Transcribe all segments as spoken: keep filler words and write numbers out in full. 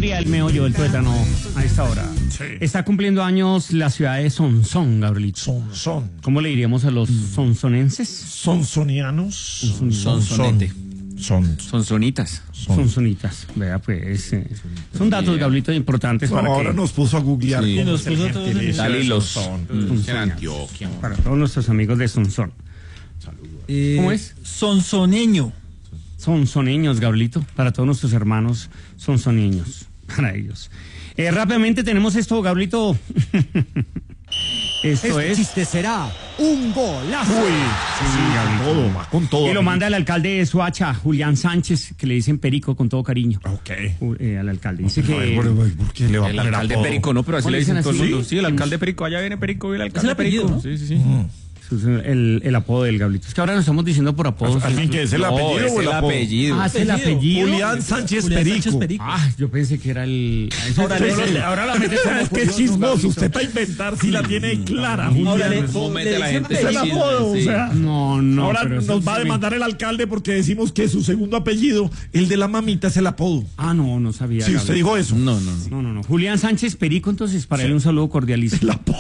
alegría, el meollo del tuétano a esta hora. Sí. Está cumpliendo años la ciudad de Sonsón, Gabrielito. Sonsón. ¿Cómo le diríamos a los sonsonenses? Sonsonianos. Sonsonete. Son. Sonsonitas. Sonsonitas. Vea, pues. Eh, son datos, Gabrielito, importantes No, para ahora que. nos puso a googlear. Sí. cómo Nos es el puso a todos en gentilicio de Dalilos. Sonsón. Sonsón. Antioquia. Para todos nuestros amigos de Sonsón. Eh, ¿Cómo es? Sonsoneño. Sonsoneños, Gabrielito, para todos nuestros hermanos sonsoneños, para ellos. Eh, rápidamente tenemos esto, Gabrielito. Esto Este es. chiste será un golazo. Uy, sí, con todo, va con todo. Y lo manda el alcalde de Soacha, Julián Sánchez, que le dicen Perico con todo cariño. Ok. Uh, eh, al alcalde. Dice que. Ay, ¿por, por qué le va a El poner alcalde apodo? Perico, no, pero así ¿Cómo le le dicen dicen todo el así? mundo. Sí, el alcalde Perico, allá viene Perico, viene el alcalde el apellido, Perico. ¿no? Sí, sí, sí. Mm. Es el, el apodo del Gabrielito. Es que ahora nos estamos diciendo por apodos. ¿Al fin que es el No, apellido es o el el apodo? apellido. Ah, es el apellido. Julián Sánchez Julián Perico. Sánchez Perico. Ah, yo pensé que era el. Ahora le- Ahora, le- ahora la mete como Es que es curioso, chismoso. Gabrielito. Usted para inventar sí la tiene clara, Ahora Julián. le- ¿Cómo le mete la dicen gente Es el ese chisme? apodo, o Sí. sea. No, no. Ahora pero eso nos va a sí me- demandar el alcalde porque decimos que su segundo apellido, el de la mamita, es el apodo. Ah, no, no sabía. Sí, usted Gabrielito. dijo eso. No, no, no. No, no, no. Julián Sánchez Perico, entonces, para él un saludo cordialísimo. El apodo.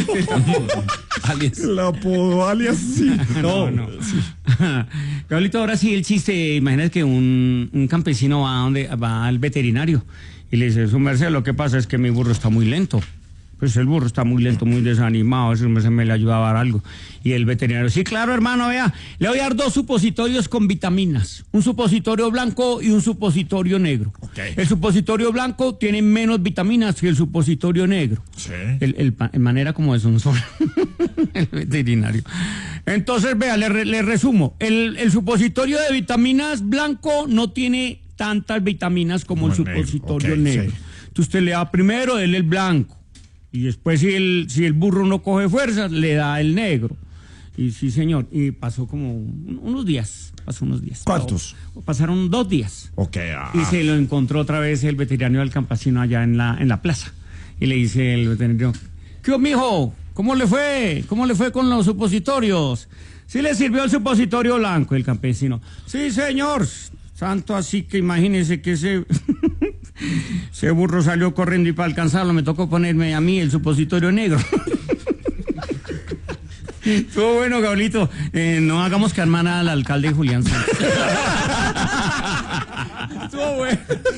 Alias. El apodo, alias, sí. No, no. Gabrielito, ahora sí el chiste. Imagínate que un, un campesino va donde va al veterinario y le dice, su merced, lo que pasa es que mi burro está muy lento. Pues el burro está muy lento, muy desanimado, eso me, me le ayuda a dar algo. Y el veterinario, sí, claro, hermano, vea, le voy a dar dos supositorios con vitaminas. Un supositorio blanco y un supositorio negro. Ok. El supositorio blanco tiene menos vitaminas que el supositorio negro. Sí. El, el, pa- en manera como de sonson. El veterinario. Entonces, vea, le, re- le resumo. El, el supositorio de vitaminas blanco no tiene tantas vitaminas como el Como el negro, supositorio ok, negro. sí. Entonces usted le da primero, él el blanco. Y después, si el, si el burro no coge fuerzas, le da el negro. Y sí, señor. Y pasó como un- unos días. Pasó unos días. ¿Cuántos? Pasaron dos días. Ok, ah. Y se lo encontró otra vez el veterinario del campesino allá en la, en la plaza. Y le dice el veterinario, ¿qué mijo? ¿Cómo le fue? ¿Cómo le fue con los supositorios? ¿Sí le sirvió el supositorio blanco? El campesino, sí, señor. Tanto así que imagínese que ese, ese burro salió corriendo y para alcanzarlo me tocó ponerme a mí el supositorio negro. Estuvo bueno, Gabrielito. Eh, no hagamos que nada al alcalde Julián Sánchez. Estuvo bueno.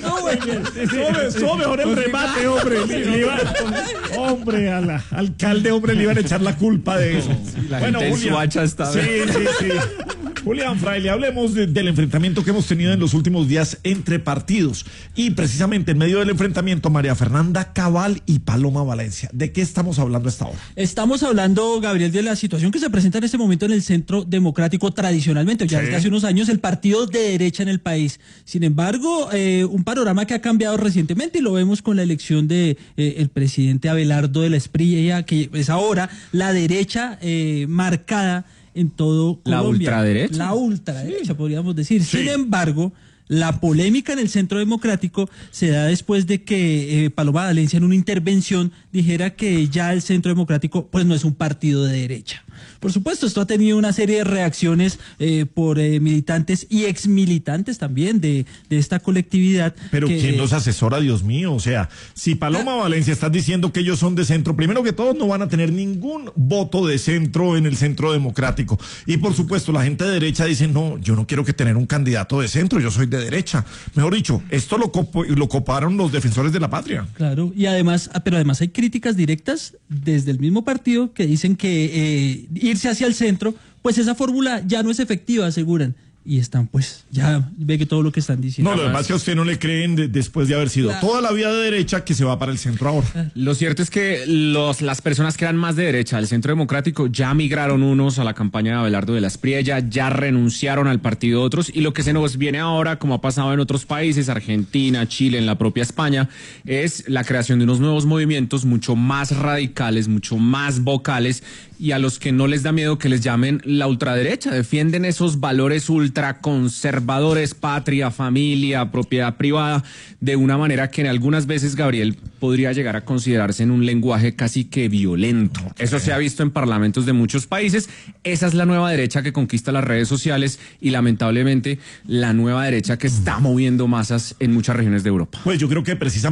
Estuvo estuvo mejor el remate, hombre. Le- le iba- hombre, al alcalde, hombre, le iban a echar la culpa de eso. La gente en Soacha está- Sí, sí, sí. Julián Fraile, hablemos de- del enfrentamiento que hemos tenido en los últimos días entre partidos. Y precisamente en medio del enfrentamiento, María Fernanda Cabal y Paloma Valencia. ¿De qué estamos hablando hasta ahora? Estamos hablando, Gabriel, de la situación que se presenta en este momento en el Centro Democrático tradicionalmente, ya Sí. desde hace unos años, el partido de derecha en el país. Sin embargo, eh, un panorama que ha cambiado recientemente y lo vemos con la elección de eh, el presidente Abelardo de la Espriella, que es ahora la derecha eh, marcada en todo La Colombia. ultraderecha. La ultraderecha, podríamos decir. Sí. Sin embargo, la polémica en el Centro Democrático se da después de que eh, Paloma Valencia en una intervención dijera que ya el Centro Democrático pues no es un partido de derecha. Por supuesto, esto ha tenido una serie de reacciones eh, por eh, militantes y exmilitantes también de, de esta colectividad. Pero que- ¿quién los asesora, Dios mío? O sea, si Paloma Valencia está diciendo que ellos son de centro, primero que todo no van a tener ningún voto de centro en el Centro Democrático. Y por supuesto, la gente de derecha dice, no, yo no quiero que tener un candidato de centro, yo soy de derecha. Mejor dicho, esto lo, copo- lo coparon los defensores de la patria. Claro, y además, ah, pero además hay críticas directas desde el mismo partido que dicen que eh, irse hacia el centro, pues esa fórmula ya no es efectiva, aseguran. Y están, pues, ya ve que todo lo que están diciendo. No, lo demás es que a usted no le creen de- después de haber sido Claro. toda la vida de derecha que se va para el centro ahora. Lo cierto es que los, las personas que eran más de derecha del Centro Democrático ya migraron unos a la campaña de Abelardo de la Espriella, ya renunciaron al partido de otros, y lo que se nos viene ahora, como ha pasado en otros países, Argentina, Chile, en la propia España, es la creación de unos nuevos movimientos mucho más radicales, mucho más vocales, y a los que no les da miedo que les llamen la ultraderecha. Defienden esos valores ultraconservadores, patria, familia, propiedad privada, de una manera que en algunas veces, Gabriel, podría llegar a considerarse en un lenguaje casi que violento. Eso se ha visto en parlamentos de muchos países. Esa es la nueva derecha que conquista las redes sociales y, lamentablemente, la nueva derecha que está moviendo masas en muchas regiones de Europa. Pues yo creo que precisamente